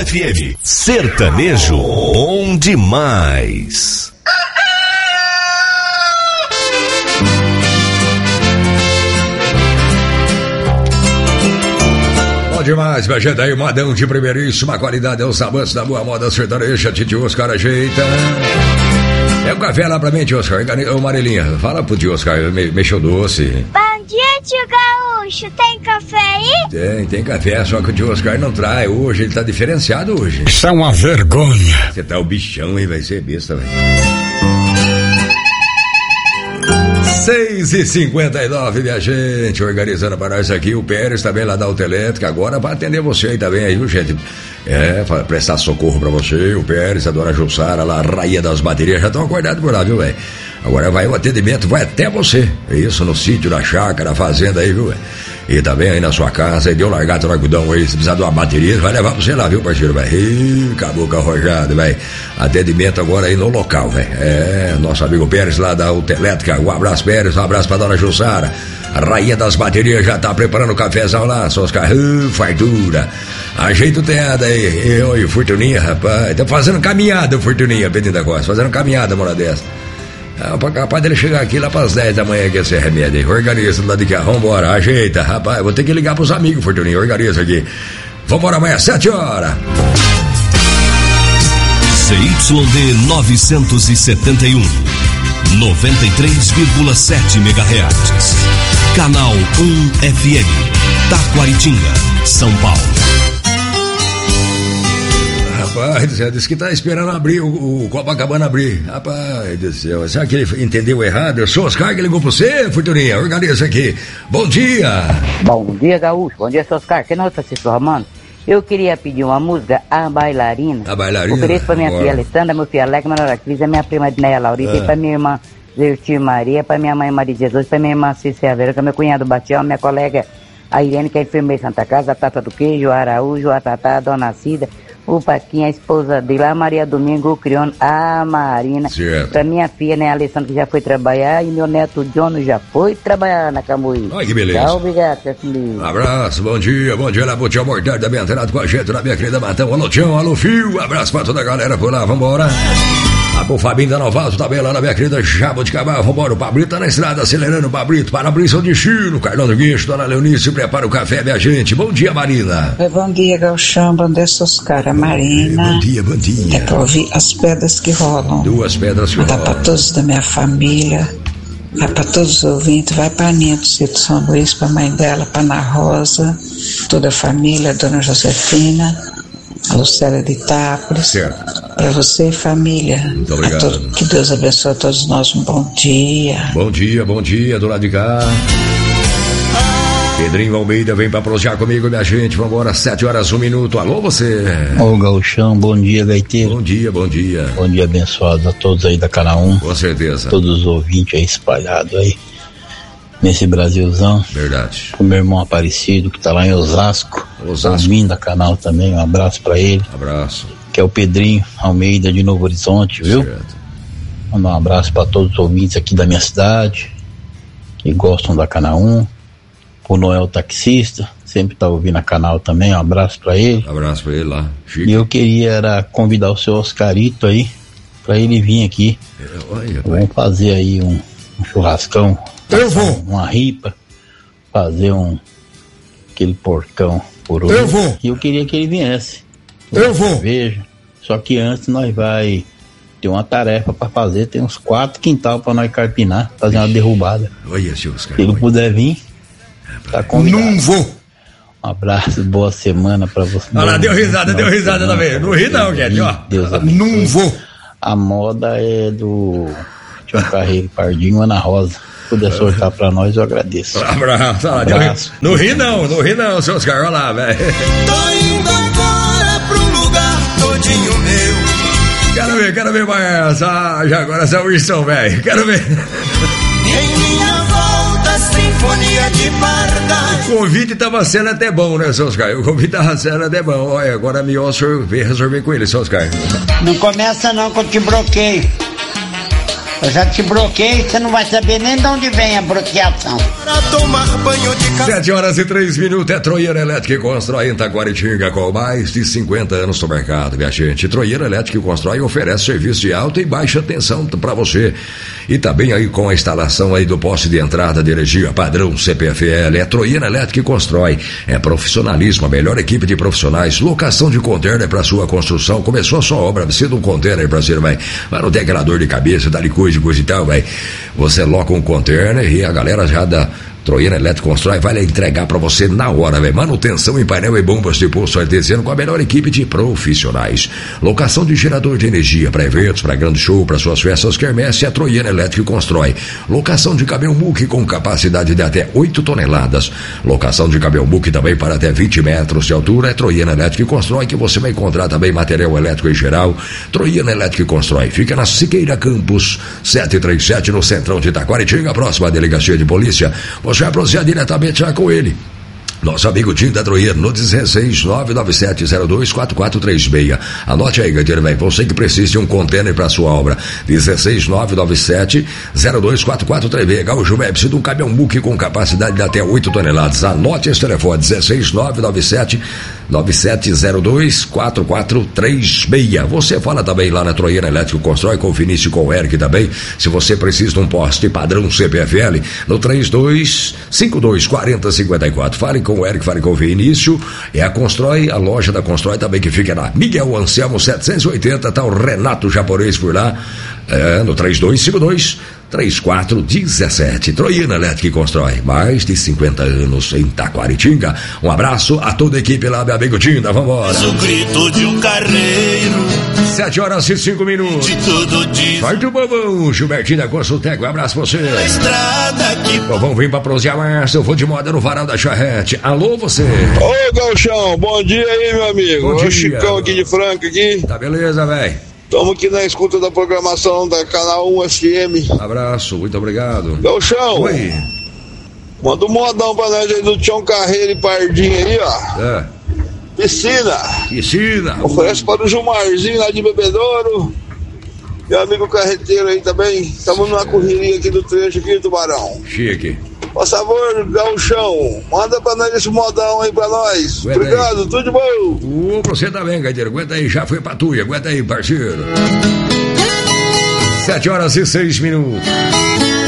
FM. Sertanejo bom demais. Bom demais, minha gente aí, modão de primeiríssima qualidade, é os amantes da boa moda sertaneja, tio Oscar ajeita. É um café lá pra mim, tio Oscar. Ô, Marilinha, fala pro tio Oscar, mexeu doce. Bom dia, tio Gaúcho, tem café aí? Tem café, só que o tio Oscar não traz hoje, ele tá diferenciado hoje. Isso é uma vergonha. Você tá o bichão, hein, vai ser besta, velho. 6h59, minha gente, organizando para nós aqui, o Pérez também lá da Autoelétrica, agora vai atender você aí também, aí, viu, gente? Para prestar socorro pra você, o Pérez, a dona Jussara lá, a rainha das baterias, já estão acordados por lá, viu, velho? Agora vai o atendimento, vai até você, é isso, no sítio, na chácara, na fazenda aí, viu, velho? E também aí na sua casa, aí deu largado no algodão aí, se precisar de uma bateria, vai levar pra você lá, viu, parceiro, velho? Acabou com a arrojada, velho. Atendimento agora aí no local, velho. É, nosso amigo Pérez lá da Autoelétrica, um abraço, Pérez, um abraço pra dona Jussara. A rainha das baterias já tá preparando o cafezão lá, suas fartura. Ajeita o teado aí, oi, Fortuninha, rapaz, tá fazendo caminhada, Fortuninha, Pedrinho da Costa, fazendo caminhada, uma hora dessa. Capaz dele chegar aqui lá pras 10 da manhã que esse remédio aí. Organiza do lado de cá, vambora, ajeita, rapaz. Vou ter que ligar pros amigos, Fortuninho, organiza aqui. Vambora amanhã, 7 horas. CYD 971, 93,7 MHz. Canal 1 FM, Taquaritinga, São Paulo. Rapaz, disse que tá esperando abrir o Copacabana abrir. Rapaz do céu, será que ele entendeu errado? Eu sou Oscar que ligou pra você, Fortuninha, organiza aqui. Bom dia. Bom dia, Gaúcho. Bom dia, Oscar. Que não, Francisco Romano? Eu queria pedir uma música, A Bailarina. A Bailarina. Ofereço pra minha filha Alessandra, meu filho Alex, Menor Cris, minha prima Dinéia Laurita, e pra minha irmã Zertir Maria, pra minha mãe Maria Jesus, pra minha irmã Cícia Vera, pra meu cunhado Batião, minha colega a Irene, que é enfermeira Santa Casa, a Tata do Queijo, a Araújo, a Tatá, a Dona Cida, o Paquinha, a esposa dele, a Maria Domingo, o Crione, a Marina. Certo. Pra minha filha, né, a Alessandra, que já foi trabalhar, e meu neto John já foi trabalhar na Camuí. Ai, que beleza. Tchau, obrigado, Um abraço, bom dia lá, bom dia, Mortari, também entrado com a gente na minha querida Matão. Alô, Tião, alô, Fio, um abraço pra toda a galera por lá, vambora. O Fabinho da Novato também lá na minha querida Jaboticabal, vambora, o Pablito tá na estrada, acelerando o Pablito, para-brisa o destino, Carlão do Guincho, Dona Leonice, prepara o café, minha gente. Bom dia, Marina. Bom dia, Gauchão, bom dia, Oscar, Marina. Bom dia. É pra ouvir as pedras que rolam. 2 pedras que rolam. Dá pra todos da minha família, vai pra todos os ouvintes, vai pra Aninha do Cito São Luís, pra mãe dela, pra Ana Rosa, toda a família, Dona Josefina, a Lucélia de Itápolis. Certo. Pra você e família. Muito obrigado. Que Deus abençoe a todos nós. Um bom dia. Bom dia, do lado de cá. Pedrinho Almeida vem pra prosear comigo, minha gente. Vambora, 7 horas, 1 minuto. Alô, você. Ô, Gauchão, bom dia, gaiteiro. Bom dia. Bom dia abençoado a todos aí da Canal 1. Com certeza. Todos os ouvintes aí espalhados aí nesse Brasilzão. Verdade. Com meu irmão Aparecido, que tá lá em Osasco. Ouvindo a canal também, um abraço pra ele. Abraço. Que é o Pedrinho Almeida de Novo Horizonte, viu? Certo. Mandar um abraço pra todos os ouvintes aqui da minha cidade, que gostam da Canal 1. O Noel Taxista, sempre tá ouvindo a canal também, um abraço pra ele. Abraço pra ele lá. Chique. E eu queria convidar o seu Oscarito aí, pra ele vir aqui. Vamos fazer aí um churrascão. Eu vou. Uma ripa, fazer aquele porcão por hoje. Eu vou. E eu queria que ele viesse. Eu vou. Cerveja. Só que antes nós vai ter uma tarefa pra fazer, tem uns 4 quintal pra nós carpinar, fazer uma derrubada. Olha, seu Oscar. Se ele puder vir, tá convidado. Não vou. Um abraço, boa semana pra você. Olha lá, deu risada também. Não ri não, gente, ó. Deus abençoe. Não vou. A moda é do Tião Carreiro Pardinho, Ana Rosa. Se puder sortar pra nós, eu agradeço. Abraço. Não ri não, seu Oscar, olha lá, velho. Tô indo agora pro lugar todinho meu. Quero ver mais já agora essa Wilson, velho. Quero ver. Em minha volta, sinfonia de pardais. O convite tava sendo até bom, né, seu Oscar? O convite tava sendo até bom. Olha, agora melhor o senhor resolver com ele, seu Oscar. Não começa não que eu te bloqueio. Eu já te bloqueei, você não vai saber nem de onde vem a bloqueação. 7h03, é Troieira Elétrica que constrói em Taquaritinga com mais de 50 anos no mercado, minha gente. Troieira Elétrica que constrói e oferece serviço de alta e baixa tensão para você. E também aí com a instalação aí do poste de entrada de energia padrão CPFL. É Troieira Elétrica que constrói. É profissionalismo, a melhor equipe de profissionais. Locação de container para sua construção. Começou a sua obra, precisa de um container para você, vai. Mas não tem aquela dor de cabeça, dá de coisa e tal, vai. Você loca um container e a galera já dá. Troieira Elétrica constrói, vai lhe entregar pra você na hora, velho. Manutenção em painel e bombas de poço artesiano com a melhor equipe de profissionais. Locação de gerador de energia para eventos, para grande show, para suas festas quermesse, a Troieira Elétrica constrói. Locação de caminhão muque com capacidade de até 8 toneladas. Locação de caminhão muque também para até 20 metros de altura. É Troieira Elétrica constrói, que você vai encontrar também material elétrico em geral. Troieira Elétrica constrói. Fica na Siqueira Campos 737, no centrão de Taquaritinga, próxima à delegacia de polícia. Você vai prosear diretamente lá com ele. Nosso amigo Tim da Troieira, no 16997024436. Anote aí, gaiteiro, velho. Você que precisa de um container para sua obra. 16997024436. Gaúcho, velho, precisa de um caminhão muque com capacidade de até 8 toneladas. Anote esse telefone: 16997024436. Você fala também lá na Troieira Elétrica Constrói, com o Vinícius e com o Eric também. Se você precisa de um poste padrão CPFL, no 32524054. Fale com o Eric, fale com o Vinícius. É a Constrói, a loja da Constrói também, que fica na Miguel Anselmo 780. Tá o Renato Japonês por lá, no 32523417. Troieira Elétrica Constrói, mais de 50 anos em Taquaritinga. Um abraço a toda a equipe lá, meu amigo Tinda, vambora. O grito de um carreiro, 7h05. de tudo diz. Vai do bobão, Gilbertinho da Consultec, um abraço pra você. A estrada que... Bom, vamos vir pra prosear mais, eu vou de moda no varal da charrete. Alô, você. Ô, Gauchão, bom dia aí, meu amigo. Bom dia. O Chicão aqui de Franca aqui. Tá beleza, velho. Estamos aqui na escuta da programação da Canal 1 FM. Abraço, muito obrigado. Gauchão, oi. Manda um modão pra nós aí do Tião Carreiro e Pardinho aí, ó. Piscina. Oferece para o Gilmarzinho lá de Bebedouro. Meu amigo carreteiro aí também. Estamos numa correria aqui do trecho aqui, Tubarão. Chique. Por favor, Gauchão, manda pra nós esse modão aí pra nós. Aguenta obrigado, aí. Tudo de bom. Você também, gaiteiro. Aguenta aí, já foi pra tuia. Aguenta aí, parceiro. 7h06.